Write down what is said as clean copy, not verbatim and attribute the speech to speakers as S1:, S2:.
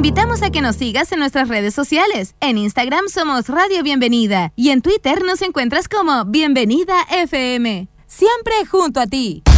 S1: invitamos a que nos sigas en nuestras redes sociales. En Instagram somos Radio Bienvenida y en Twitter nos encuentras como Bienvenida FM. Siempre junto a ti.